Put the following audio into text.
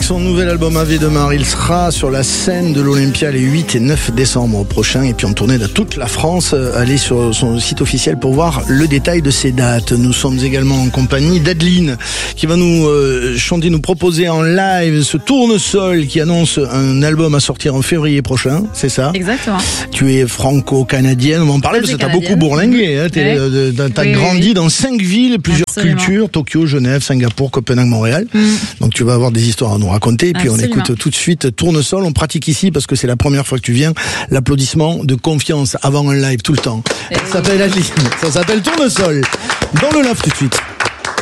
son nouvel album Ave de Mar. Il sera sur la scène de l'Olympia les 8 et 9 décembre prochains. Et puis en tournée dans toute la France. Allez sur son site officiel pour voir le détail de ces dates. Nous sommes également en compagnie d'Adeline qui va nous chanter, nous proposer en live ce Tournesol qui annonce un album à sortir en février prochain. C'est ça? Exactement. Tu es franco-canadienne. On va en parler parce que t'as beaucoup bourlingué. Hein. T'as grandi dans 5 villes, plusieurs cultures. Tokyo, Genève, Singapour, Copenhague, Montréal. Donc tu vas avoir des histoires à nous raconter. Et puis on écoute tout de suite Tournesol. On pratique ici parce que c'est la première fois que tu viens. L'applaudissement de confiance avant un live tout le temps. Ça s'appelle Adeline. Ça s'appelle Tournesol. Dans le Love tout de suite.